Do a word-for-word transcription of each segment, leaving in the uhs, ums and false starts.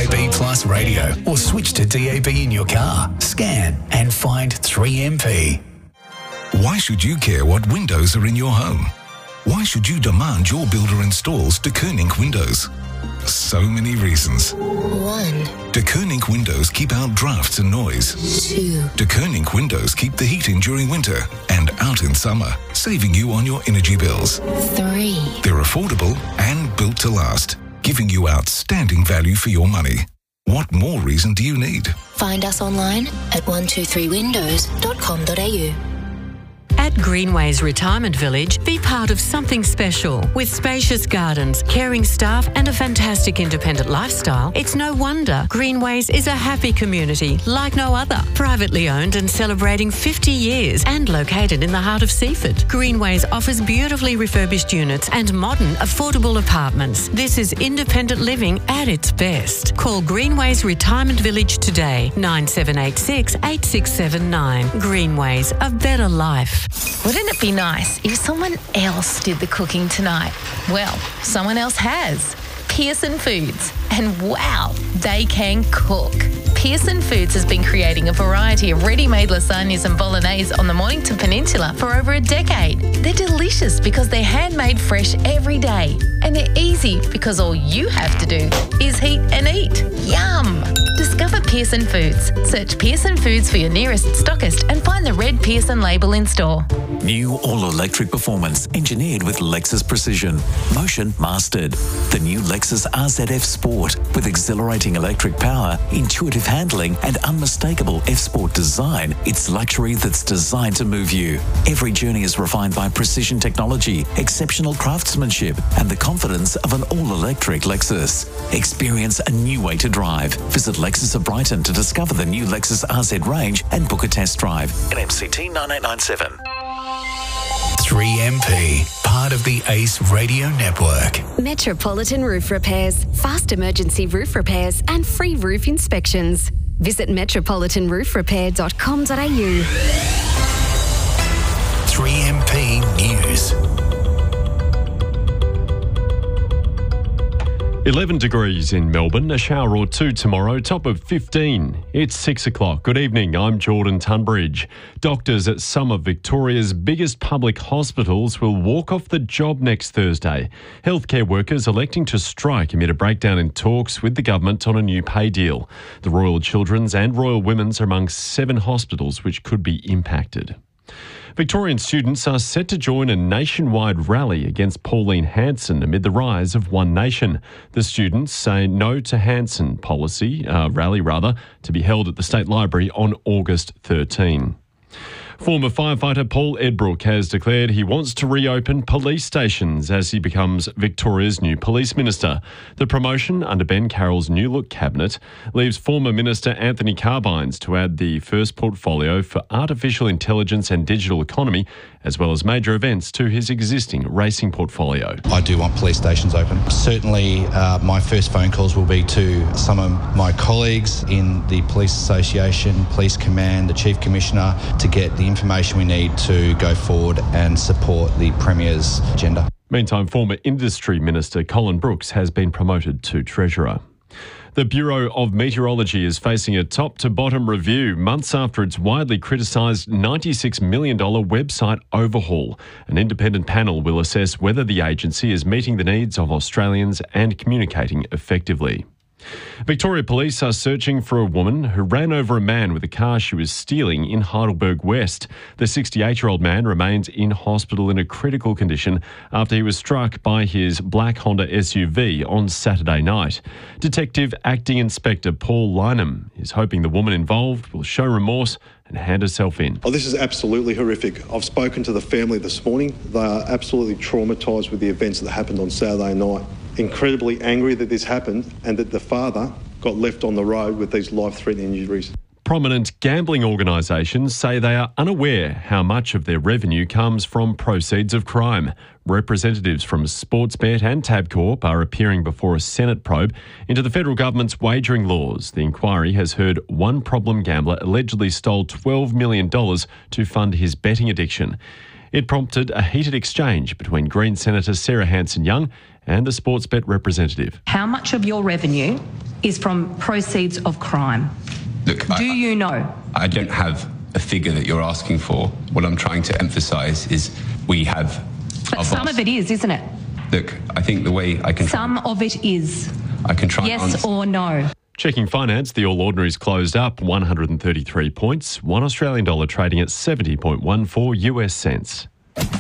A B Plus radio or switch to D A B in your car. Scan and find three M P. Why should you care what windows are in your home? Why should you demand your builder installs De Koning windows? So many reasons. One. De Koning windows keep out drafts and noise. Two. De Koning windows keep the heat in during winter and out in summer, saving you on your energy bills. Three. They're affordable and built to last, giving you outstanding value for your money. What more reason do you need? Find us online at one two three windows dot com dot a u. At Greenways Retirement Village, be part of something special. With spacious gardens, caring staff and a fantastic independent lifestyle, it's no wonder Greenways is a happy community like no other. Privately owned and celebrating fifty years and located in the heart of Seaford. Greenways offers beautifully refurbished units and modern, affordable apartments. This is independent living at its best. Call Greenways Retirement Village today, nine seven eight six, eight six seven nine. Greenways, a better life. Wouldn't it be nice if someone else did the cooking tonight? Well, someone else has. Pearson Foods. And wow, they can cook. Pearson Foods has been creating a variety of ready-made lasagnas and bolognese on the Mornington Peninsula for over a decade. They're delicious because they're handmade fresh every day. And they're easy because all you have to do is heat and eat. Yum! Discover Pearson Foods. Search Pearson Foods for your nearest stockist and find the red Pearson label in store. New all-electric performance engineered with Lexus Precision. Motion mastered. The new Lexus R Z F Sport with exhilarating electric power, intuitive handling and unmistakable F-Sport design. It's luxury that's designed to move you. Every journey is refined by precision technology, exceptional craftsmanship and the confidence of an all-electric Lexus. Experience a new way to drive. Visit Lexus of Brighton to discover the new Lexus R Z range and book a test drive. N M C T nine eight nine seven. three M P, part of the ACE Radio Network. Metropolitan Roof Repairs, fast emergency roof repairs and free roof inspections. Visit metropolitan roof repair dot com dot a u. three M P News. eleven degrees in Melbourne, a shower or two tomorrow, top of fifteen. It's six o'clock. Good evening, I'm Jordan Tunbridge. Doctors at some of Victoria's biggest public hospitals will walk off the job next Thursday. Healthcare workers electing to strike amid a breakdown in talks with the government on a new pay deal. The Royal Children's and Royal Women's are among seven hospitals which could be impacted. Victorian students are set to join a nationwide rally against Pauline Hanson amid the rise of One Nation. The students say no to Hanson policy, uh, rally rather, to be held at the State Library on August thirteenth. Former firefighter Paul Edbrook has declared he wants to reopen police stations as he becomes Victoria's new police minister. The promotion under Ben Carroll's New Look cabinet leaves former Minister Anthony Carbines to add the first portfolio for artificial intelligence and digital economy, as well as major events to his existing racing portfolio. I do want police stations open. Certainly uh, my first phone calls will be to some of my colleagues in the Police Association, Police Command, the Chief Commissioner, to get the information we need to go forward and support the Premier's agenda. Meantime, former Industry Minister Colin Brooks has been promoted to Treasurer. The Bureau of Meteorology is facing a top-to-bottom review months after its widely criticised ninety-six million dollars website overhaul. An independent panel will assess whether the agency is meeting the needs of Australians and communicating effectively. Victoria Police are searching for a woman who ran over a man with a car she was stealing in Heidelberg West. The sixty-eight-year-old man remains in hospital in a critical condition after he was struck by his black Honda S U V on Saturday night. Detective Acting Inspector Paul Lynham is hoping the woman involved will show remorse and hand herself in. Oh, this is absolutely horrific. I've spoken to the family this morning. They are absolutely traumatised with the events that happened on Saturday night. Incredibly angry that this happened and that the father got left on the road with these life-threatening injuries. Prominent gambling organisations say they are unaware how much of their revenue comes from proceeds of crime. Representatives from Sportsbet and Tabcorp are appearing before a Senate probe into the federal government's wagering laws. The inquiry has heard one problem gambler allegedly stole twelve million dollars to fund his betting addiction. It prompted a heated exchange between Green Senator Sarah Hanson-Young and the Sportsbet representative. How much of your revenue is from proceeds of crime. Look, Do I, you know? I don't have a figure that you're asking for. What I'm trying to emphasise is we have... But some boss. of it is, isn't it? Look, I think the way I can... Some of it is. I can try Yes and answer. or no? Checking finance, the All Ordinaries closed up one hundred thirty-three points, one Australian dollar trading at seventy point one four U S cents.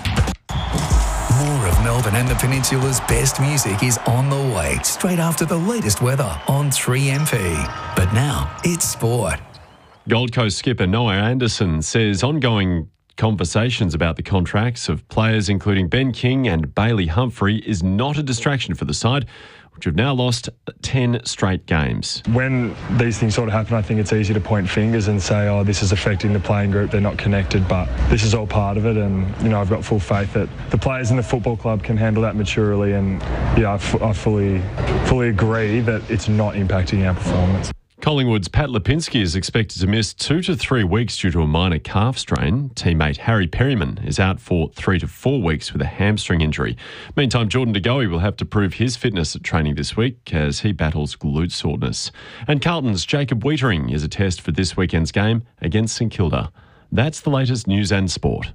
More of Melbourne and the Peninsula's best music is on the way, straight after the latest weather on three M P. But now, it's sport. Gold Coast skipper Noah Anderson says ongoing conversations about the contracts of players including Ben King and Bailey Humphrey is not a distraction for the side, which have now lost ten straight games. When these things sort of happen, I think it's easy to point fingers and say, oh, this is affecting the playing group, they're not connected, but this is all part of it, and, you know, I've got full faith that the players in the football club can handle that maturely, and, yeah, I, f- I fully, fully agree that it's not impacting our performance. Collingwood's Pat Lipinski is expected to miss two to three weeks due to a minor calf strain. Teammate Harry Perryman is out for three to four weeks with a hamstring injury. Meantime, Jordan De Goey will have to prove his fitness at training this week as he battles glute soreness. And Carlton's Jacob Weitering is a test for this weekend's game against St Kilda. That's the latest news and sport.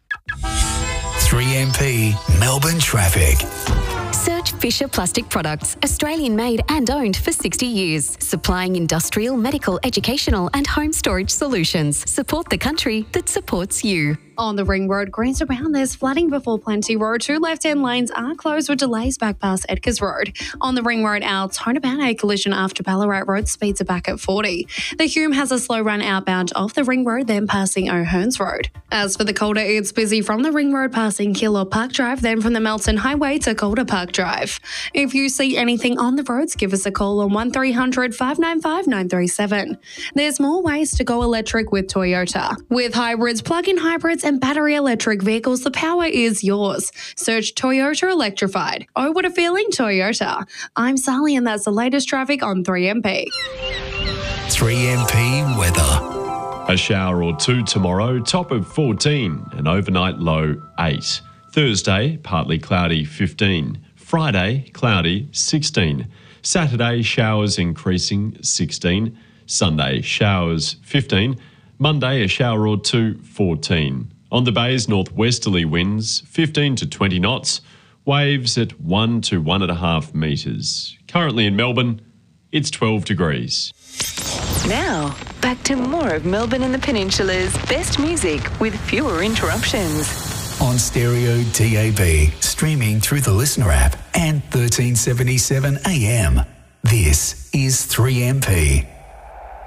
three M P Melbourne traffic. Search Fisher Plastic Products, Australian made and owned for sixty years, supplying industrial, medical, educational and home storage solutions. Support the country that supports you. On the Ring Road, Greens around, there's flooding before Plenty Road. Two left-hand lanes are closed with delays back past Edgars Road. On the Ring Road out, Tonabana, a collision after Ballarat Road, speeds are back at forty. The Hume has a slow run outbound off the Ring Road, then passing O'Hearns Road. As for the Calder, it's busy from the Ring Road passing Keilor Park Drive, then from the Melton Highway to Calder Park Drive. If you see anything on the roads, give us a call on one three hundred, five nine five, nine three seven. There's more ways to go electric with Toyota. With hybrids, plug-in hybrids and battery electric vehicles, the power is yours. Search Toyota Electrified. Oh, what a feeling, Toyota. I'm Sally and that's the latest traffic on three M P. three M P weather. A shower or two tomorrow, top of fourteen, and overnight low eight. Thursday, partly cloudy, fifteen. Friday, cloudy, sixteen. Saturday, showers increasing, sixteen. Sunday, showers, fifteen. Monday, a shower or two, fourteen. On the bays, northwesterly winds, fifteen to twenty knots. Waves at one to one and a half metres. Currently in Melbourne, it's twelve degrees. Now, back to more of Melbourne and the Peninsula's best music with fewer interruptions. On stereo D A B, streaming through the Listener app and thirteen seventy-seven A M. This is three M P.